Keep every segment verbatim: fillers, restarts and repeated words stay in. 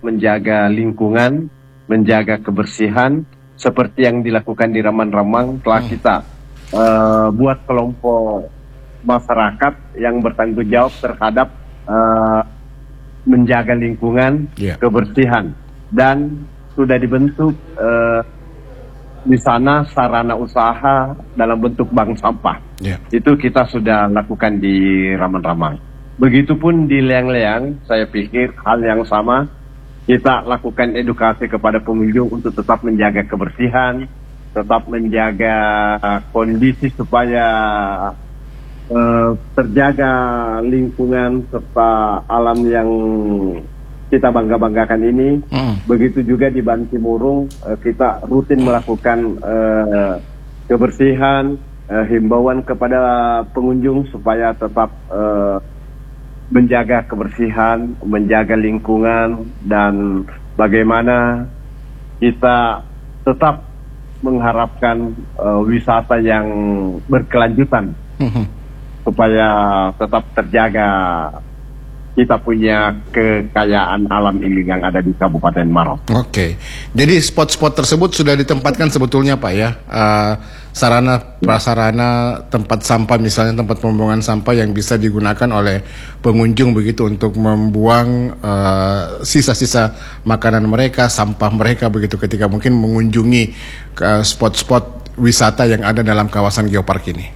menjaga lingkungan, menjaga kebersihan, seperti yang dilakukan di Ramang-Ramang. Telah hmm. kita uh, buat kelompok masyarakat yang bertanggung jawab terhadap uh, menjaga lingkungan, yeah. kebersihan, dan sudah dibentuk uh, di sana sarana usaha dalam bentuk bank sampah. Yeah. Itu kita sudah lakukan di Ramang-Ramang. Begitupun di Leang-Leang, saya pikir hal yang sama. Kita lakukan edukasi kepada pengunjung untuk tetap menjaga kebersihan, tetap menjaga kondisi supaya uh, terjaga lingkungan serta alam yang kita bangga-banggakan ini. Mm. Begitu juga di Bantimurung, uh, kita rutin melakukan uh, kebersihan, uh, himbauan kepada pengunjung supaya tetap uh, menjaga kebersihan, menjaga lingkungan, dan bagaimana kita tetap mengharapkan uh, wisata yang berkelanjutan mm-hmm. supaya tetap terjaga kita punya kekayaan alam ini yang ada di Kabupaten Maros. Oke, jadi spot-spot tersebut sudah ditempatkan sebetulnya Pak ya, uh, sarana prasarana tempat sampah, misalnya tempat pembuangan sampah yang bisa digunakan oleh pengunjung begitu untuk membuang uh, sisa-sisa makanan mereka, sampah mereka begitu ketika mungkin mengunjungi uh, spot-spot wisata yang ada dalam kawasan geopark ini.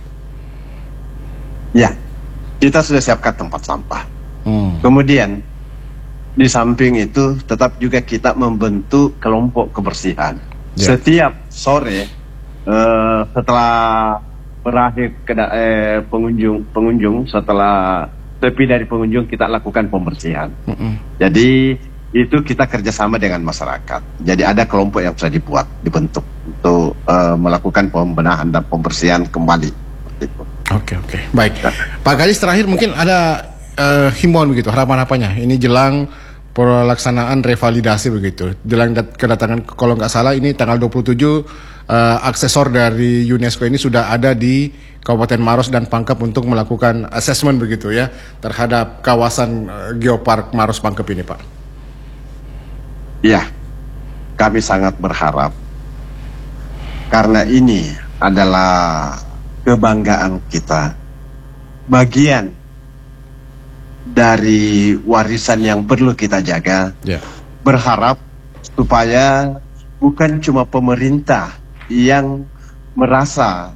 Ya, kita sudah siapkan tempat sampah. Hmm. Kemudian di samping itu tetap juga kita membentuk kelompok kebersihan. Yeah. Setiap sore uh, setelah berakhir keda- eh, pengunjung pengunjung setelah sepi dari pengunjung kita lakukan pembersihan. Mm-hmm. Jadi itu kita kerjasama dengan masyarakat. Jadi ada kelompok yang sudah dibuat, dibentuk untuk uh, melakukan pembenahan dan pembersihan kembali. Oke oke baik. Nah. Pak Kadis, terakhir mungkin ada Uh, himbauan begitu, harapan-harapannya ini jelang pelaksanaan revalidasi begitu, jelang dat- kedatangan kalau nggak salah ini tanggal dua puluh tujuh uh, aksesor dari UNESCO ini sudah ada di Kabupaten Maros dan Pangkep untuk melakukan asesmen begitu ya terhadap kawasan uh, geopark Maros Pangkep ini Pak. Ya, kami sangat berharap karena ini adalah kebanggaan kita, bagian dari warisan yang perlu kita jaga. Yeah. Berharap supaya bukan cuma pemerintah yang merasa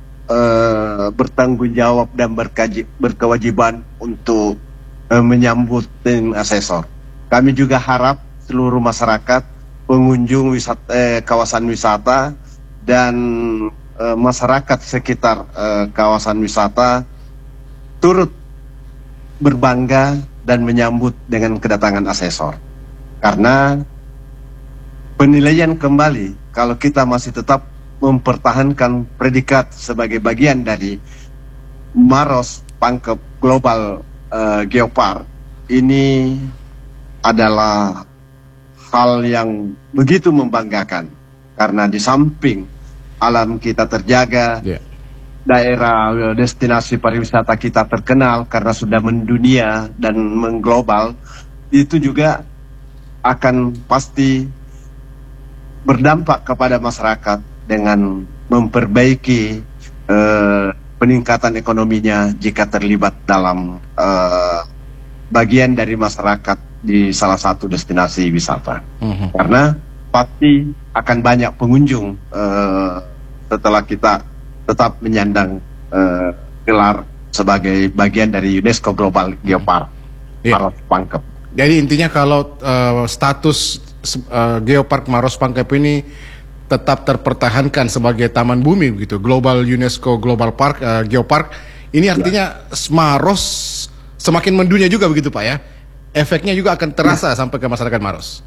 uh, bertanggung jawab dan berkaji, berkewajiban untuk uh, menyambut tim asesor. Kami juga harap seluruh masyarakat, pengunjung wisata, eh, kawasan wisata dan uh, masyarakat sekitar uh, kawasan wisata turut berbangga dan menyambut dengan kedatangan asesor. Karena penilaian kembali kalau kita masih tetap mempertahankan predikat sebagai bagian dari Maros Pangkep Global uh, Geopark, ini adalah hal yang begitu membanggakan karena di samping alam kita terjaga, yeah. daerah destinasi pariwisata kita terkenal karena sudah mendunia dan mengglobal, itu juga akan pasti berdampak kepada masyarakat dengan memperbaiki eh, peningkatan ekonominya jika terlibat dalam eh, bagian dari masyarakat di salah satu destinasi wisata. Mm-hmm. Karena pasti akan banyak pengunjung eh, setelah kita tetap menyandang uh, gelar sebagai bagian dari UNESCO Global Geopark Maros Pangkep. Jadi intinya kalau uh, status uh, Geopark Maros Pangkep ini tetap terpertahankan sebagai taman bumi begitu, Global UNESCO Global Park uh, Geopark, ini artinya ya. Maros semakin mendunia juga begitu Pak ya. Efeknya juga akan terasa ya. sampai ke masyarakat Maros.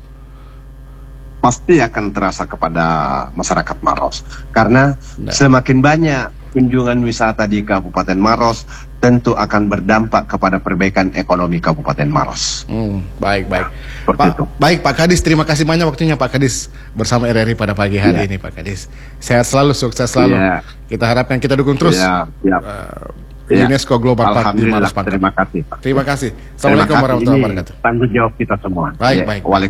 Pasti akan terasa kepada masyarakat Maros karena nah. semakin banyak kunjungan wisata di Kabupaten Maros tentu akan berdampak kepada perbaikan ekonomi Kabupaten Maros. Hmm, baik baik. Nah, Pak, baik Pak Kadis, terima kasih banyak waktunya Pak Kadis bersama R R I pada pagi hari ya. ini Pak Kadis. Sehat selalu, sukses selalu. Ya. Kita harapkan kita dukung terus. Ya, ya. Uh, UNESCO Global Park di Maros Pangkep. Terima kasih. Terima kasih. Assalamualaikum warahmatullahi wabarakatuh. Tanggung jawab kita semua. Baik ya. baik. Waalaikumsalam.